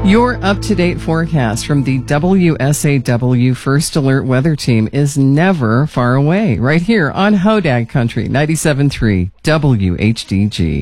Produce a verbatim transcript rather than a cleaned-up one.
Your up-to-date forecast from the W S A W First Alert Weather Team is never far away. Right here on Hodag Country, ninety-seven point three W H D G.